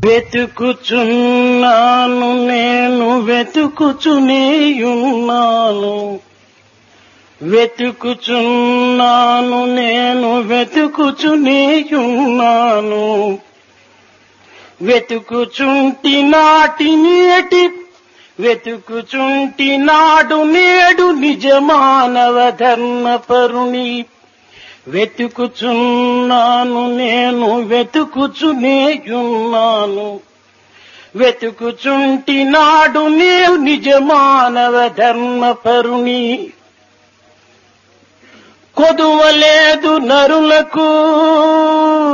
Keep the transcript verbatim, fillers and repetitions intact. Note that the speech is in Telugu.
వెతుకుచున్నాను నేను వెతుకుచునేయున్నాను వెతుకుచున్నాను నేను వెతుకుచునేయున్నాను వెతుకుచుంటి నాటి నేటి వెతుకుచుంటి నాడు నేడు నిజ మానవ ధర్మపరుని వెతుకుచున్నాను నేను వెతుకుచునేయున్నాను వెతుకుచుంటి నాడు నేను నిజ మానవ ధర్మపరుని కొదువలేదు నరులకు